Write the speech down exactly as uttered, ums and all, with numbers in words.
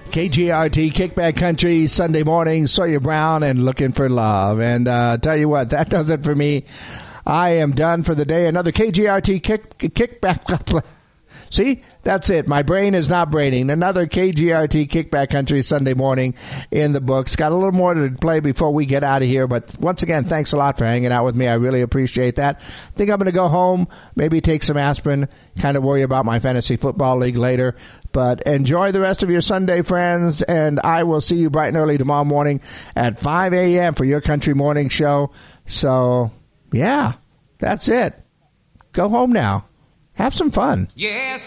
K G R T, Kickback Country, Sunday morning, Sawyer Brown, and Looking for Love. And uh, tell you what, that does it for me. I am done for the day. Another K G R T kick, Kickback. See, that's it. My brain is not braining. Another K G R T Kickback Country Sunday morning in the books. Got a little more to play before we get out of here. But once again, thanks a lot for hanging out with me. I really appreciate that. I think I'm going to go home, maybe take some aspirin, kind of worry about my fantasy football league later. But enjoy the rest of your Sunday, friends. And I will see you bright and early tomorrow morning at five a.m. for your country morning show. So, yeah, that's it. Go home now. Have some fun. Yes.